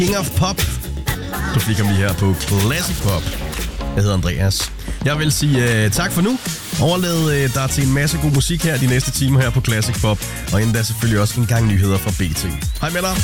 King of Pop. Du fik ham lige her på Classic Pop. Jeg hedder Andreas. Jeg vil sige tak for nu. Overlad dig til en masse god musik her de næste timer her på Classic Pop. Og inden da selvfølgelig også en gang nyheder fra BT. Hej med dig.